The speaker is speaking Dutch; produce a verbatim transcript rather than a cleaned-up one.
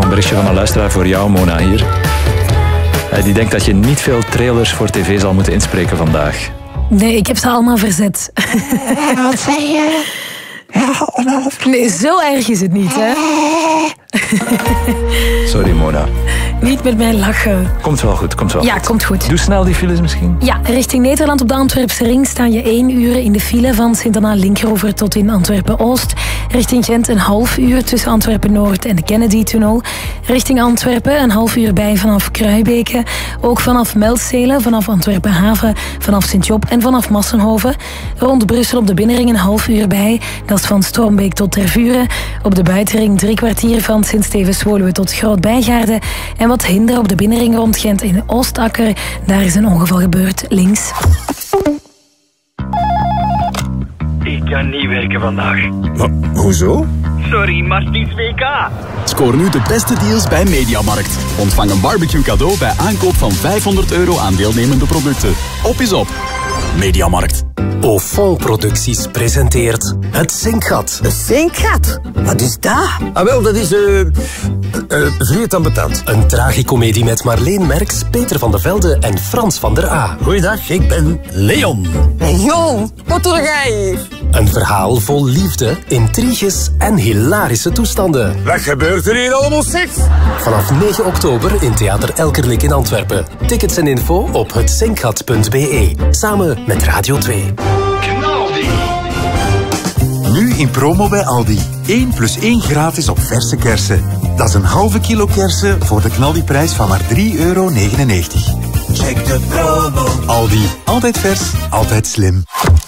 een berichtje van een luisteraar voor jou, Mona, hier. Uh, die denkt dat je niet veel trailers voor tv zal moeten inspreken vandaag. Nee, ik heb ze allemaal verzet. Wat zei je? Nee, zo erg is het niet, hè? Sorry, Mona. Niet met mij lachen. Komt wel goed, komt wel Ja, goed. komt goed. Doe snel die files misschien. Ja, richting Nederland op de Antwerpse ring sta je één uur in de file van Sint-Anna-Linkeroever tot in Antwerpen-Oost. Richting Gent een half uur tussen Antwerpen-Noord en de Kennedy-tunnel. Richting Antwerpen een half uur bij vanaf Kruibeke. Ook vanaf Melzelen, vanaf Antwerpen-Haven, vanaf Sint-Job en vanaf Massenhoven. Rond Brussel op de binnenring een half uur bij. Dat is van Strombeek tot Tervuren. Op de buitenring drie kwartier van Sint-Stevens-Woluwe tot Groot-Bijgaarden. En wat hinder op de binnenring rond Gent in Oostakker. Daar is een ongeval gebeurd, links. Ik kan niet werken vandaag. Maar, hoezo? Sorry, maar het is W K. Scoor nu de beste deals bij Mediamarkt. Ontvang een barbecue cadeau bij aankoop van vijfhonderd euro aan deelnemende producten. Op is op. Mediamarkt. Ofon Producties presenteert Het Zinkgat. Een zinkgat? Wat is dat? Ah, wel, dat is... eh uh, uh, Vreed aan betand. Een tragicomedie met Marleen Merks, Peter van de Velde en Frans van der A. Goeiedag, ik ben Leon. Jong, wat doe jij hier? Een verhaal vol liefde, intriges en hilarische toestanden. Wat gebeurt er hier allemaal, zeg? Vanaf negen oktober in Theater Elkerlijk in Antwerpen. Tickets en info op het zinkgat punt b e. Samen met Radio twee. Knaldi. Nu in promo bij Aldi. één plus één gratis op verse kersen. Dat is een halve kilo kersen voor de knaldiprijs van maar drie euro negenennegentig. Check de promo. Aldi. Altijd vers, altijd slim.